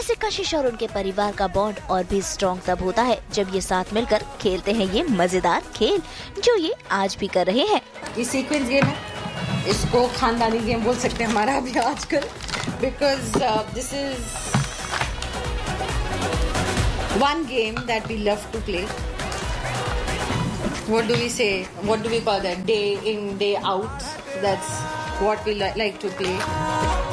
वैसे कशिश और उनके परिवार का बॉन्ड और भी स्ट्रॉन्ग तब होता है जब ये साथ मिलकर खेलते हैं ये मजेदार खेल जो ये आज भी कर रहे हैं। ये सीक्वेंस गेम है, इसको खानदानी गेम बोल सकते हैं हमारा अभी आजकल, because this is one game that we love to play. What do we say? What do we call that? Day in, day out. That's what we like to play.